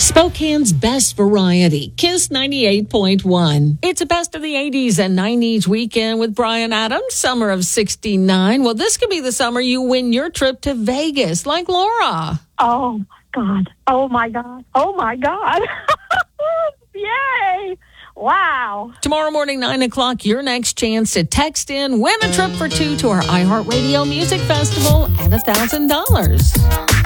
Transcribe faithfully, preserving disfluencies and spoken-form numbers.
Spokane's best variety, Kiss ninety-eight point one. It's a best of the eighties and nineties weekend with Bryan Adams, summer of sixty-nine. Well, this could be the summer you win your trip to Vegas, like Laura. Oh, my God. Oh, my God. Oh, my God. Yay. Wow. Tomorrow morning, nine o'clock, your next chance to text in, win a trip for two to our iHeartRadio Music Festival, and one thousand dollars.